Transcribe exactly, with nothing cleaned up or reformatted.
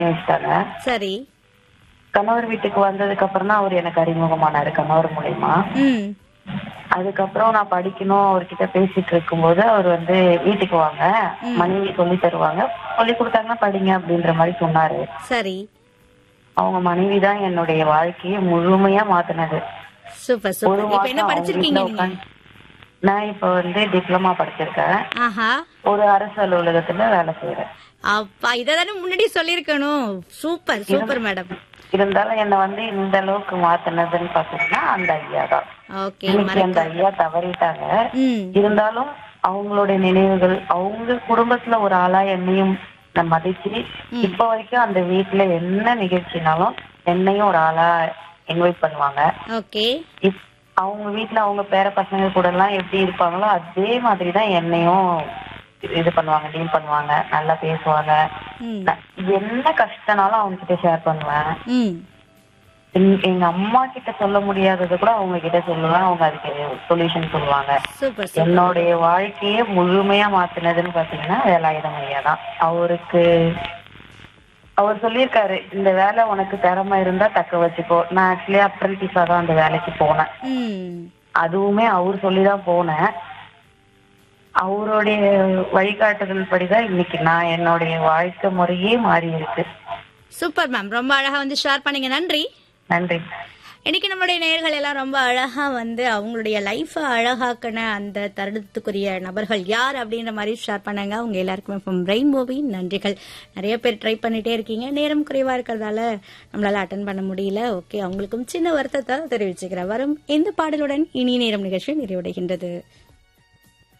வச்சுட்டாங்க. சரி. கணவர் வீட்டுக்கு வந்ததுக்கு அப்புறம் தான் அவர் எனக்கு அறிமுகமானாரு கணவர் மூலியமா. ம். அதுக்கப்புறம் நான் படிக்கணும் அவர்கிட்ட பேசிட்டு இருக்கும்போது அவர் வந்து வீட்டுக்கு வாங்க, ம். மனைவி சொல்லி தருவாங்க, சொல்லி கொடுத்தாங்கன்னா படிங்க அப்படின்ற மாதிரி சொன்னாரு. சரி. அவங்க மனைவி தான் என்னுடைய வாழ்க்கையை முழுமையா மாத்தினது. சூப்பர் ஒரு சூப்பர். இப்ப என்ன மாசம் அவங்க படிச்சிருக்கீங்க வீட்டுல நீங்க? உட்காந்து நான் இப்ப வந்து டிப்ளமா படிச்சிருக்கேன். ஆஹா. ஒரு அரசு அலுவலகத்துல வேலை செய்யறேன். அப்பா இததானே முன்னாடி சொல்லிருக்கணும். Super super madam. இருந்தாலும் என்ன வந்து இந்த அளவுக்கு மாத்தினதுன்னு பாத்தீங்கன்னா அந்த ஐயா தான். ஓகே. இன்னைக்கு அந்த மறக்க. ஐயா தவறிட்டாங்க. ம். இருந்தாலும் அவங்களுடைய நினைவுகள், அவங்க குடும்பத்துல ஒரு ஆளா என்னையும் நான் மதிச்சு ம். இப்ப வரைக்கும் அந்த வீட்டுல என்ன நிகழ்ச்சினாலும் என்னையும் ஒரு ஆளா இன்வைட் பண்ணுவாங்க. ஓகே. இப்- அவங்க வீட்டுல அவங்க பேர பசங்க கூட எல்லாம் எப்படி இருப்பாங்களோ அதே மாதிரிதான் என்னையும் இது பண்ணுவாங்க, டீல் பண்ணுவாங்க, நல்லா பேசுவாங்க. ம். நான் என்ன கஷ்டனாலும் அவங்க கிட்ட ஷேர் பண்ணுவேன். ம். எங்க எங்க அம்மா கிட்ட சொல்ல முடியாதது கூட அவங்க கிட்ட சொல்லுவேன். அவங்க அதுக்கு சொல்யூஷன் சொல்லுவாங்க. Super super. என்னுடைய வாழ்க்கையே முழுமையா மாத்தினதுன்னு பாத்தீங்கன்னா வேலாயுதம் ஐயா தான். அவருக்கு அவர் சொல்லியிருக்காரு, இந்த வேலை உனக்கு திறமை இருந்தா தக்க வச்சுக்கோ. நான் ஆக்சுவலி அப்ரெண்டிஸா தான் அந்த வேலைக்கு போனேன். ம். அதுவுமே அவர் சொல்லிதான் போனேன். அவருடைய வழிகாட்டுதல் படிதான் இன்னைக்கு நான் என்னுடைய வாழ்க்கை முறையே மாறி இருக்கு. Super ma'am. ரொம்ப அழகா வந்து ஷேர் பண்ணீங்க. நன்றி. நன்றி. இன்னைக்கு நம்மளுடைய நேயர்கள் எல்லாம் ரொம்ப அழகா வந்து அவங்களுடைய லைஃப அழகாக்கின அந்த தருணத்துக்குரிய நபர்கள் யார் அப்படின்ற மாதிரி ஷேர் பண்ணாங்க. அவங்க எல்லாருக்குமே ஃப்ரம் ரெயின்போவின் நன்றிகள். நிறைய பேர் ட்ரை பண்ணிட்டே இருக்கீங்க. நேரம் குறைவா இருக்கிறதால நம்மளால அட்டன் பண்ண முடியல. ஓகே, அவங்களுக்கும் சின்ன வருத்தத்தை தெரிவிச்சுக்கிறேன். வரும் இந்த பாடலுடன் இனி நேரம் நிகழ்ச்சி நிறைவடைகின்றது.